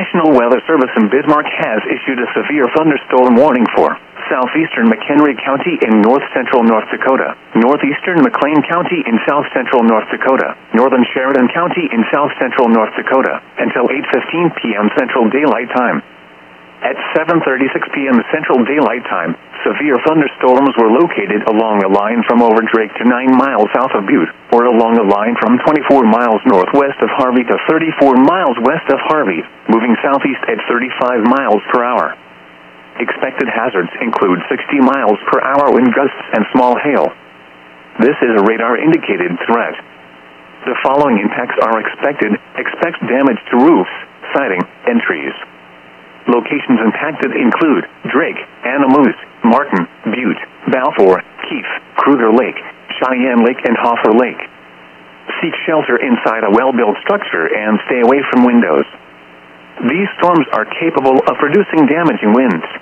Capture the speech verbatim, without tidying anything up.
National Weather Service in Bismarck has issued a severe thunderstorm warning for southeastern McHenry County in north-central North Dakota, northeastern McLean County in south-central North Dakota, northern Sheridan County in south-central North Dakota, until eight fifteen p.m. Central Daylight Time. At seven thirty-six p.m. Central Daylight Time, severe thunderstorms were located along a line from over Drake to nine miles south of Butte, or along a line from twenty-four miles northwest of Harvey to thirty-four miles west of Harvey, moving southeast at thirty-five miles per hour. Expected hazards include sixty miles per hour wind gusts and small hail. This is a radar-indicated threat. The following impacts are expected. Expect damage to roofs, siding, and trees. Locations impacted include Drake, Anamoose, Martin, Butte, Balfour, Keefe, Kruger Lake, Cheyenne Lake, and Hoffer Lake. Seek shelter inside a well-built structure and stay away from windows. These storms are capable of producing damaging winds.